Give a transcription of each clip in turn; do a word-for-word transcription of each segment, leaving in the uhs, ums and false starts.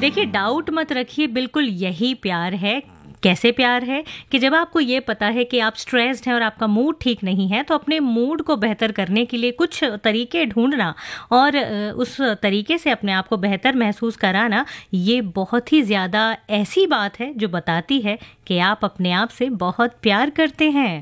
देखिए, डाउट मत रखिए, बिल्कुल यही प्यार है। कैसे प्यार है कि जब आपको ये पता है कि आप स्ट्रेस्ड हैं और आपका मूड ठीक नहीं है, तो अपने मूड को बेहतर करने के लिए कुछ तरीके ढूंढना और उस तरीके से अपने आप को बेहतर महसूस कराना, ये बहुत ही ज़्यादा ऐसी बात है जो बताती है कि आप अपने आप से बहुत प्यार करते हैं।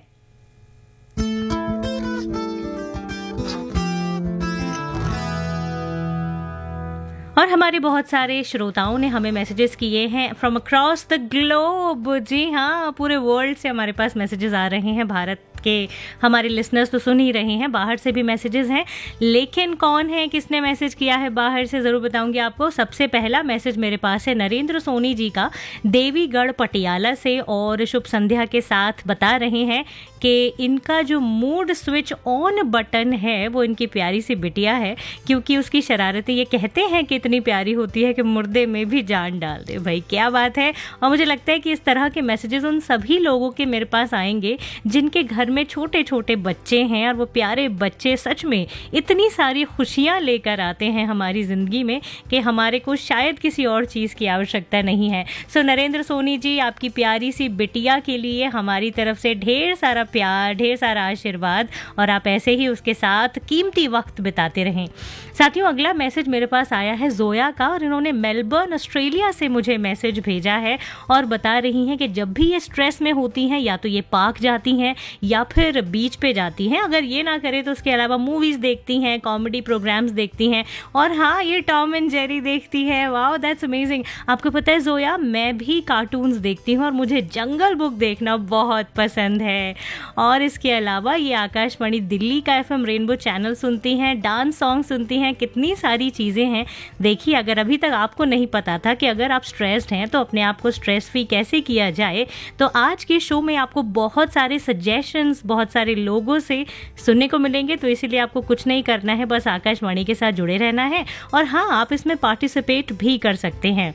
और हमारे बहुत सारे श्रोताओं ने हमें मैसेजेस किए हैं फ्रॉम अक्रॉस द ग्लोब। जी हाँ, पूरे वर्ल्ड से हमारे पास मैसेजेस आ रहे हैं। भारत के हमारे लिसनर्स तो सुन ही रहे हैं, बाहर से भी मैसेजेस हैं, लेकिन कौन है, किसने मैसेज किया है बाहर से, ज़रूर बताऊंगी आपको। सबसे पहला मैसेज मेरे पास है नरेंद्र सोनी जी का, देवीगढ़ पटियाला से, और शुभ संध्या के साथ बता रहे हैं कि इनका जो मूड स्विच ऑन बटन है वो इनकी प्यारी सी बिटिया है, क्योंकि उसकी शरारतें ये कहते हैं कि इतनी प्यारी होती है कि मुर्दे में भी जान डाल दे। भाई क्या बात है। और मुझे लगता है कि इस तरह के मैसेजेस उन सभी लोगों के मेरे पास आएंगे जिनके घर में छोटे छोटे बच्चे हैं, और वो प्यारे बच्चे सच में इतनी सारी खुशियां लेकर आते हैं हमारी ज़िंदगी में कि हमारे को शायद किसी और चीज़ की आवश्यकता नहीं है। सो नरेंद्र सोनी जी, आपकी प्यारी सी बिटिया के लिए हमारी तरफ से ढेर सारा प्यार, ढेर सारा आशीर्वाद, और आप ऐसे ही उसके साथ कीमती वक्त बिताते रहें। साथियों, अगला मैसेज मेरे पास आया है जोया का, और इन्होंने मेलबर्न ऑस्ट्रेलिया से मुझे मैसेज भेजा है और बता रही हैं कि जब भी ये स्ट्रेस में होती हैं, या तो ये पार्क जाती हैं या फिर बीच पे जाती हैं। अगर ये ना करे तो उसके अलावा मूवीज़ देखती हैं, कॉमेडी प्रोग्राम्स देखती हैं, और हाँ, ये टॉम एंड जेरी देखती है। Wow, that's amazing. आपको पता है जोया, मैं भी कार्टून्स देखती हूँ और मुझे जंगल बुक देखना बहुत पसंद है। और इसके अलावा ये आकाशवाणी दिल्ली का एफ एम रेनबो चैनल सुनती हैं, डांस सॉन्ग सुनती हैं, कितनी सारी चीज़ें हैं। देखिए, अगर अभी तक आपको नहीं पता था कि अगर आप स्ट्रेस्ड हैं तो अपने आप को स्ट्रेस फ्री कैसे किया जाए, तो आज के शो में आपको बहुत सारे सजेशंस बहुत सारे लोगों से सुनने को मिलेंगे। तो इसीलिए आपको कुछ नहीं करना है, बस आकाशवाणी के साथ जुड़े रहना है, और हाँ, आप इसमें पार्टिसिपेट भी कर सकते हैं।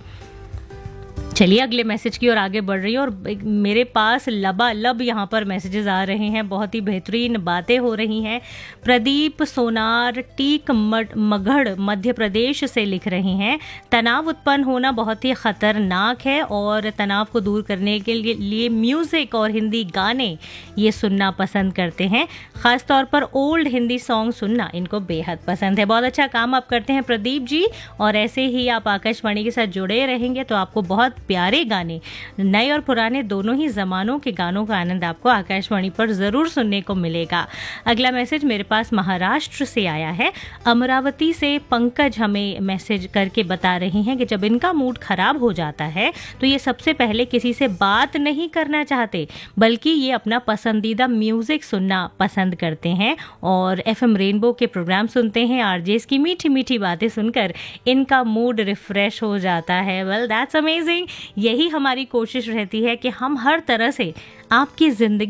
चलिए अगले मैसेज की ओर आगे बढ़ रही है, और मेरे पास लबालब यहाँ पर मैसेजेस आ रहे हैं, बहुत ही बेहतरीन बातें हो रही हैं। प्रदीप सोनार टीक मगढ़ मध्य प्रदेश से लिख रहे हैं, तनाव उत्पन्न होना बहुत ही ख़तरनाक है, और तनाव को दूर करने के लिए म्यूज़िक और हिंदी गाने ये सुनना पसंद करते हैं। ख़ास तौर पर ओल्ड हिंदी सॉन्ग सुनना इनको बेहद पसंद है। बहुत अच्छा काम आप करते हैं प्रदीप जी, और ऐसे ही आप आकाशवाणी के साथ जुड़े रहेंगे तो आपको बहुत प्यारे गाने, नए और पुराने दोनों ही ज़मानों के गानों का आनंद आपको आकाशवाणी पर ज़रूर सुनने को मिलेगा। अगला मैसेज मेरे पास महाराष्ट्र से आया है। अमरावती से पंकज हमें मैसेज करके बता रही हैं कि जब इनका मूड खराब हो जाता है तो ये सबसे पहले किसी से बात नहीं करना चाहते, बल्कि ये अपना पसंदीदा म्यूज़िक सुनना पसंद करते हैं और एफ एम रेनबो के प्रोग्राम सुनते हैं। आरजेस की मीठी मीठी बातें सुनकर इनका मूड रिफ्रेश हो जाता है। Well, that's amazing. यही हमारी कोशिश रहती है कि हम हर तरह से आपकी ज़िंदगी